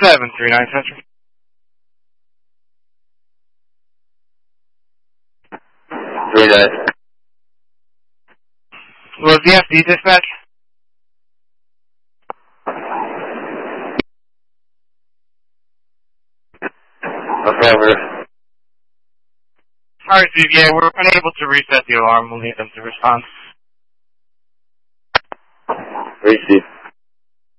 739 Central. Was the FD dispatch? Affirmative. Alright, Steve, yeah, we're unable to reset the alarm. We'll need them to respond. Receive.